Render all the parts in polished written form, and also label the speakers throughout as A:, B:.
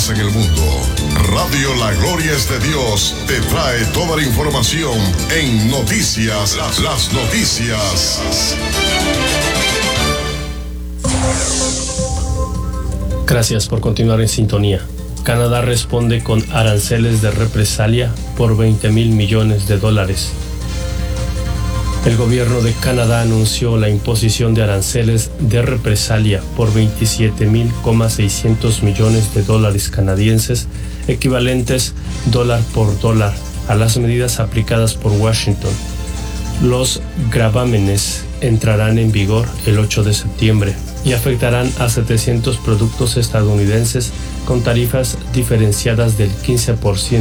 A: pasa en el mundo. Radio La Gloria es de Dios te trae toda la información en noticias, las noticias.
B: Gracias por continuar en sintonía. Canadá responde con aranceles de represalia por $20,000 millones. El gobierno de Canadá anunció la imposición de aranceles de represalia por $27,600 millones canadienses, equivalentes dólar por dólar a las medidas aplicadas por Washington. Los gravámenes entrarán en vigor el 8 de septiembre y afectarán a 700 productos estadounidenses con tarifas diferenciadas del 15%,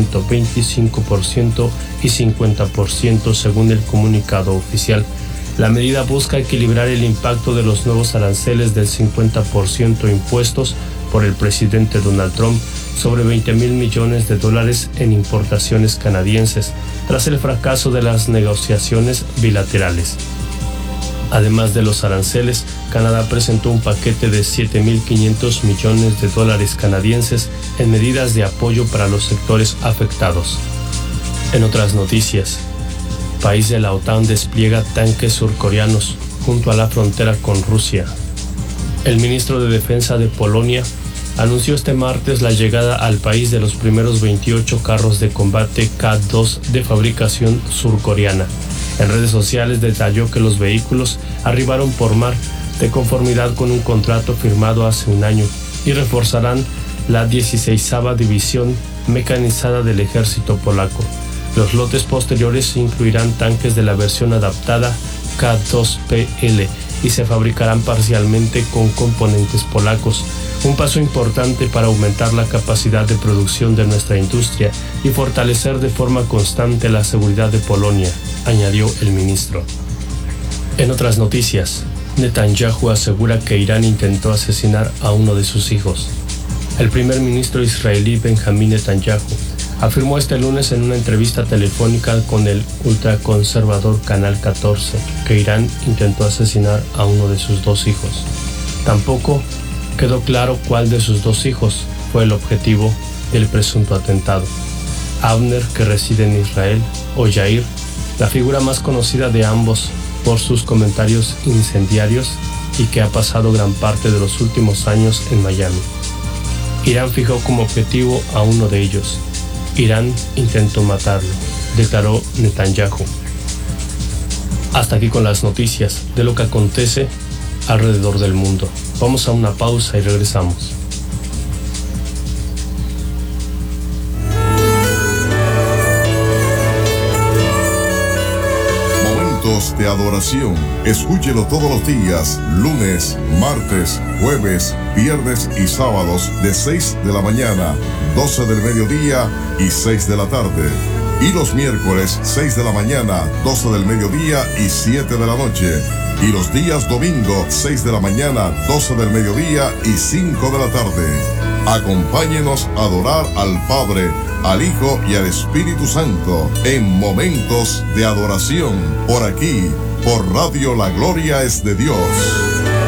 B: 25% y 50% según el comunicado oficial. La medida busca equilibrar el impacto de los nuevos aranceles del 50% impuestos por el presidente Donald Trump sobre $20,000 millones en importaciones canadienses, tras el fracaso de las negociaciones bilaterales. Además de los aranceles, Canadá presentó un paquete de $7,500 millones canadienses en medidas de apoyo para los sectores afectados. En otras noticias, país de la OTAN despliega tanques surcoreanos junto a la frontera con Rusia. El ministro de Defensa de Polonia anunció este martes la llegada al país de los primeros 28 carros de combate K2 de fabricación surcoreana. En redes sociales detalló que los vehículos arribaron por mar de conformidad con un contrato firmado hace un año y reforzarán la 16ª División Mecanizada del Ejército Polaco. Los lotes posteriores incluirán tanques de la versión adaptada K2PL y se fabricarán parcialmente con componentes polacos. Un paso importante para aumentar la capacidad de producción de nuestra industria y fortalecer de forma constante la seguridad de Polonia, añadió el ministro. En otras noticias, Netanyahu asegura que Irán intentó asesinar a uno de sus hijos. El primer ministro israelí Benjamín Netanyahu afirmó este lunes en una entrevista telefónica con el ultraconservador Canal 14 que Irán intentó asesinar a uno de sus dos hijos. Tampoco quedó claro cuál de sus dos hijos fue el objetivo del presunto atentado. Avner, que reside en Israel, o Yair, la figura más conocida de ambos por sus comentarios incendiarios y que ha pasado gran parte de los últimos años en Miami. Irán fijó como objetivo a uno de ellos. Irán intentó matarlo, declaró Netanyahu. Hasta aquí con las noticias de lo que acontece alrededor del mundo. Vamos a una pausa y regresamos.
A: Momentos de adoración. Escúchelo todos los días, lunes, martes, jueves, viernes y sábados de 6 de la mañana, 12 del mediodía y 6 de la tarde. Y los miércoles, 6 de la mañana, 12 del mediodía y 7 de la noche. Y los días domingo, 6 de la mañana, 12 del mediodía y 5 de la tarde. Acompáñenos a adorar al Padre, al Hijo y al Espíritu Santo en momentos de adoración por aquí, por Radio La Gloria es de Dios.